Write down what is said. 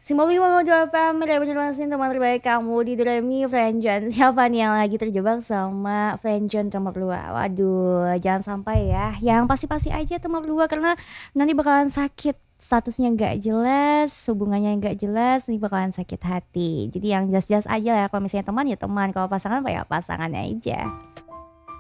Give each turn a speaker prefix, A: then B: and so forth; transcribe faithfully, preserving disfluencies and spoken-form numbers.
A: Semoga mau jawab family bener teman terbaik kamu di Doremi Friendzone. Siapa nih yang lagi terjebak sama Friendzone nomor dua? Waduh, jangan sampai ya. Yang pasti-pasti aja nomor dua karena nanti bakalan sakit. Statusnya nggak jelas, hubungannya nggak jelas, nanti bakalan sakit hati. Jadi yang jelas-jelas aja ya. Kalau misalnya teman ya teman, kalau pasangan apa ya pasangan aja.